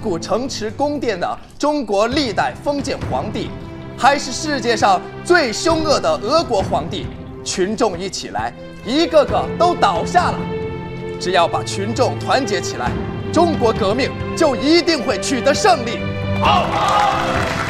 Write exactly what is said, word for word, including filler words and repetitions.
古城池宫殿的中国历代封建皇帝，还是世界上最凶恶的俄国皇帝，群众一起来，一个个都倒下了。只要把群众团结起来，中国革命就一定会取得胜利。好。